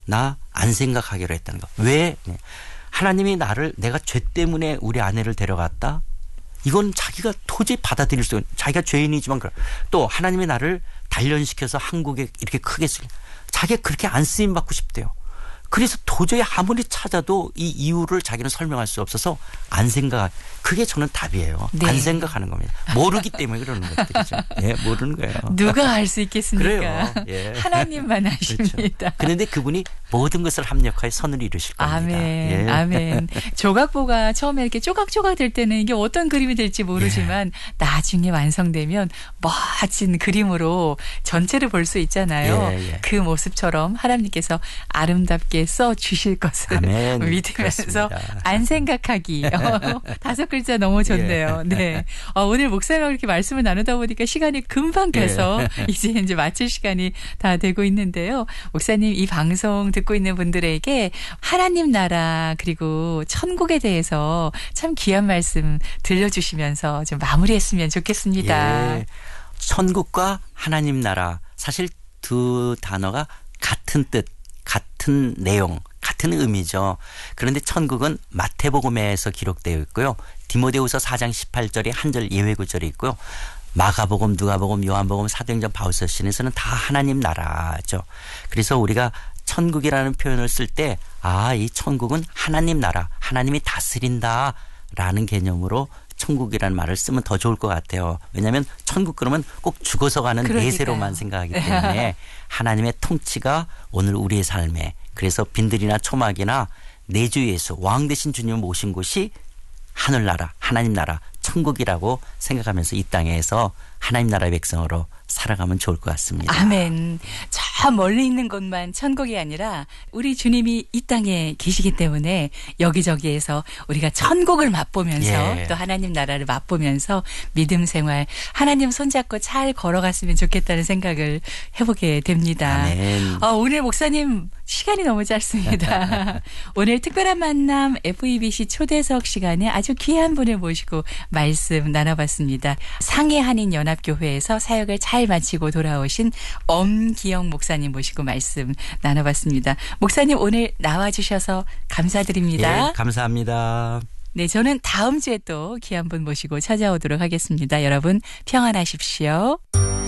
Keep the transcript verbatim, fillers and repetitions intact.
나 안 생각하기로 했다는 거. 왜? 하나님이 나를 내가 죄 때문에 우리 아내를 데려갔다? 이건 자기가 도저히 받아들일 수 없는, 자기가 죄인이지만 또 하나님이 나를 단련시켜서 한국에 이렇게 크게 쓰 자기가 그렇게 안 쓰임 받고 싶대요. 그래서 도저히 아무리 찾아도 이 이유를 자기는 설명할 수 없어서 안 생각, 그게 저는 답이에요. 네. 안 생각하는 겁니다. 모르기 때문에 그러는 것들이죠. 예, 모르는 거예요. 누가 알 수 있겠습니까? 그래요. 예. 하나님만 아십니다. 그렇죠. 그런데 그분이 모든 것을 합력하여 선을 이루실 겁니다. 아멘. 예. 아멘. 조각보가 처음에 이렇게 쪼각쪼각 될 때는 이게 어떤 그림이 될지 모르지만 예. 나중에 완성되면 멋진 그림으로 전체를 볼 수 있잖아요. 예, 예. 그 모습처럼 하나님께서 아름답게 써 주실 것을 아멘. 믿으면서 그렇습니다. 안 생각하기. 어, 다섯 글자 너무 좋네요. 예. 네. 어, 오늘 목사님하고 이렇게 말씀을 나누다 보니까 시간이 금방 가서 예. 이제 이제 마칠 시간이 다 되고 있는데요. 목사님 이 방송 듣고 있는 분들에게 하나님 나라 그리고 천국에 대해서 참 귀한 말씀 들려주시면서 좀 마무리했으면 좋겠습니다. 예. 천국과 하나님 나라 사실 두 단어가 같은 뜻, 같은 내용, 같은 의미죠. 그런데 천국은 마태복음에서 기록되어 있고요. 디모데후서 사 장 십팔 절에 한 절 예외 구절이 있고요. 마가복음, 누가복음, 요한복음, 사도행전, 바울서신에서는 다 하나님 나라죠. 그래서 우리가 천국이라는 표현을 쓸 때 아, 이 천국은 하나님 나라, 하나님이 다스린다라는 개념으로 천국이라는 말을 쓰면 더 좋을 것 같아요. 왜냐하면 천국 그러면 꼭 죽어서 가는 그러니까요. 내세로만 생각하기 때문에 하나님의 통치가 오늘 우리의 삶에, 그래서 빈들이나 초막이나 내주 예수 왕 되신 주님을 모신 곳이 하늘나라, 하나님 나라, 천국이라고 생각하면서 이 땅에서 하나님 나라의 백성으로 살아가면 좋을 것 같습니다. 아멘. 저 멀리 있는 곳만 천국이 아니라 우리 주님이 이 땅에 계시기 때문에 여기저기에서 우리가 천국을 맛보면서 예. 또 하나님 나라를 맛보면서 믿음 생활 하나님 손잡고 잘 걸어갔으면 좋겠다는 생각을 해보게 됩니다. 아멘. 어, 오늘 목사님 시간이 너무 짧습니다. 오늘 특별한 만남 에프이비씨 초대석 시간에 아주 귀한 분을 모시고 말씀 나눠봤습니다. 상해한인연합교회에서 사역을 잘 마치고 돌아오신 엄기영 목사님 모시고 말씀 나눠봤습니다. 목사님 오늘 나와주셔서 감사드립니다. 예, 감사합니다. 네, 저는 다음 주에 또 귀한 분 모시고 찾아오도록 하겠습니다. 여러분 평안하십시오.